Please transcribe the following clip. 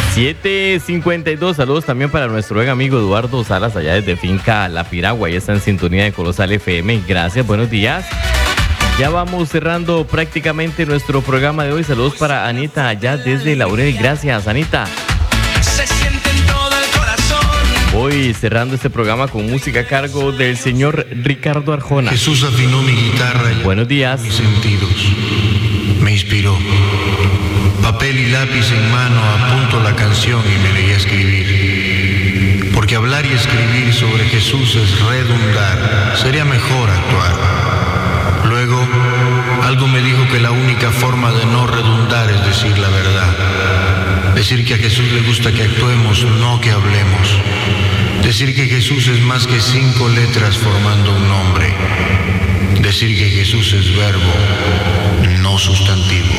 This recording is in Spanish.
7:52, saludos también para nuestro buen amigo Eduardo Salas, allá desde Finca La Piragua, ya está en sintonía de Colosal FM. Gracias, buenos días. Ya vamos cerrando prácticamente nuestro programa de hoy. Saludos para Anita, allá desde Laurel. Gracias, Anita. Se siente en todo el corazón. Voy cerrando este programa con música a cargo del señor Ricardo Arjona. Jesús afinó mi guitarra y buenos días. Mis sentidos. Me inspiró. Papel y lápiz en mano apunto la canción y me leí a escribir. Porque hablar y escribir sobre Jesús es redundar. Sería mejor actuar. Luego, algo me dijo que la única forma de no redundar es decir la verdad. Decir que a Jesús le gusta que actuemos, no que hablemos. Decir que Jesús es más que 5 letras formando un nombre. Decir que Jesús es verbo, no sustantivo.